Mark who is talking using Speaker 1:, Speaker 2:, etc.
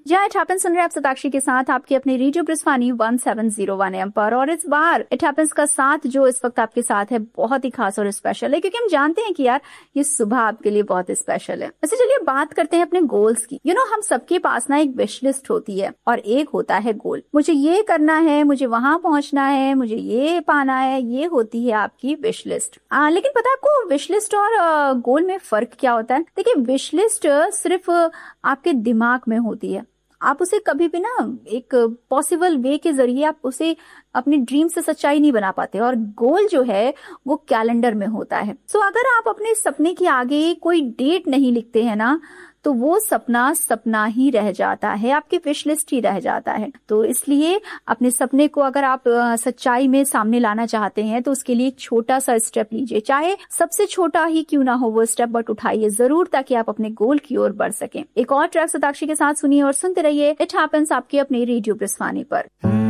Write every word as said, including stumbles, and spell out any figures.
Speaker 1: जहाँ it happens सुन रहे आप सताक्षी के साथ आपकी अपनी radio ब्रिस्वानी one seven zero one M पर। और इस बार इट हैपेंस का साथ जो इस वक्त आपके साथ है बहुत ही खास और स्पेशल है, क्योंकि हम जानते हैं कि यार ये सुबह आपके लिए बहुत स्पेशल है। वैसे चलिए बात करते हैं अपने गोल्स की। यू नो हम सबके पास ना एक विश लिस्ट होती है और एक होता है गोल। मुझे ये करना है, मुझे वहां पहुंचना है, मुझे ये पाना है, ये होती है आपकी विश लिस्ट। आ, लेकिन पता है आपको विश लिस्ट और आ, गोल में फर्क क्या होता है? देखिए विश लिस्ट सिर्फ आपके दिमाग में होती है, आप उसे कभी भी ना एक पॉसिबल वे के जरिए आप उसे अपनी ड्रीम से सच्चाई नहीं बना पाते। और गोल जो है वो कैलेंडर में होता है। सो so, अगर आप अपने सपने के आगे कोई डेट नहीं लिखते हैं ना, तो वो सपना सपना ही रह जाता है, आपकी विश लिस्ट ही रह जाता है। तो इसलिए अपने सपने को अगर आप सच्चाई में सामने लाना चाहते हैं तो उसके लिए एक छोटा सा स्टेप लीजिए, चाहे सबसे छोटा ही क्यों ना हो वो स्टेप, बट उठाइए जरूर ताकि आप अपने गोल की ओर बढ़ सकें। एक और ट्रैक सताक्षी के साथ सुनिए और सुनते रहिए इट हैपेंस आपके अपने रेडियो ब्रिस्वानी पर।